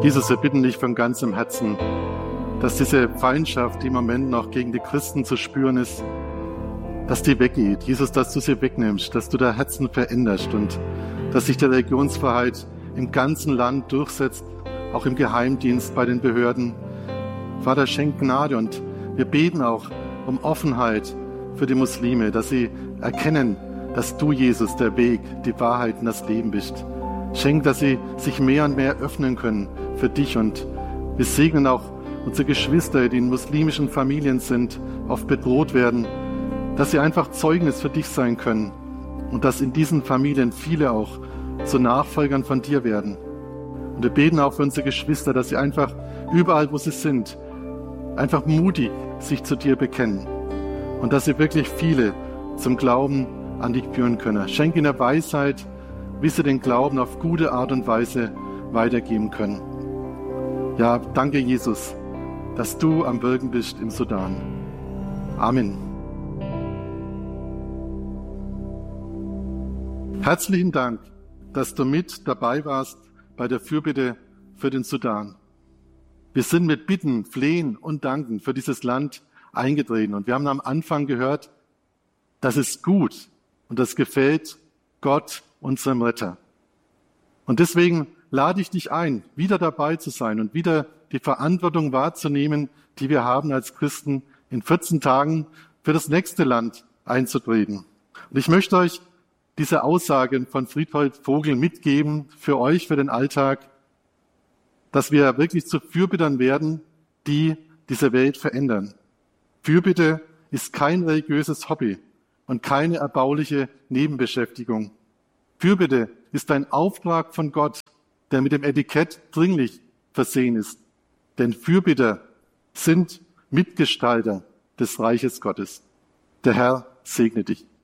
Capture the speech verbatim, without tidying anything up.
Jesus, wir bitten dich von ganzem Herzen, dass diese Feindschaft, die im Moment noch gegen die Christen zu spüren ist, dass die weggeht. Jesus, dass du sie wegnimmst, dass du da Herzen veränderst und dass sich die Religionsfreiheit im ganzen Land durchsetzt, auch im Geheimdienst bei den Behörden. Vater, schenk Gnade und wir beten auch um Offenheit für die Muslime, dass sie erkennen, dass du, Jesus, der Weg, die Wahrheit und das Leben bist. Schenk, dass sie sich mehr und mehr öffnen können für dich und wir segnen auch unsere Geschwister, die in muslimischen Familien sind, oft bedroht werden, dass sie einfach Zeugnis für dich sein können und dass in diesen Familien viele auch zu Nachfolgern von dir werden. Und wir beten auch für unsere Geschwister, dass sie einfach überall, wo sie sind, einfach mutig sich zu dir bekennen und dass sie wirklich viele zum Glauben an dich führen können. Schenk ihnen Weisheit, wie sie den Glauben auf gute Art und Weise weitergeben können. Ja, danke Jesus, dass du am Wirken bist im Sudan. Amen. Herzlichen Dank, dass du mit dabei warst bei der Fürbitte für den Sudan. Wir sind mit Bitten, Flehen und Danken für dieses Land eingetreten. Und wir haben am Anfang gehört, das ist gut und das gefällt Gott, unserem Retter. Und deswegen lade ich dich ein, wieder dabei zu sein und wieder die Verantwortung wahrzunehmen, die wir haben als Christen, in vierzehn Tagen für das nächste Land einzutreten. Und ich möchte euch diese Aussagen von Friedhold Vogel mitgeben für euch, für den Alltag, dass wir wirklich zu Fürbittern werden, die diese Welt verändern. Fürbitte ist kein religiöses Hobby und keine erbauliche Nebenbeschäftigung. Fürbitte ist ein Auftrag von Gott, der mit dem Etikett dringlich versehen ist. Denn Fürbitter sind Mitgestalter des Reiches Gottes. Der Herr segne dich.